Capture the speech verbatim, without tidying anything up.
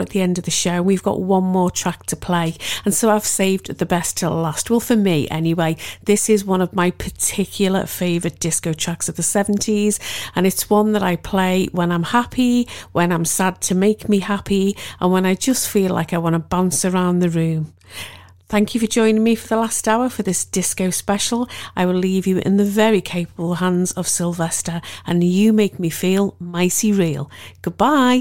at the end of the show. We've got one more track to play, and so I've saved the best till last. Well, for me anyway, this is one of my particular favourite disco tracks of the seventies, and it's one that I play when I'm happy, when I'm sad to make me happy, and when I just feel like I want to bounce around the room. Thank you for joining me for the last hour for this disco special. I will leave you in the very capable hands of Sylvester, and you make me feel mighty real. Goodbye.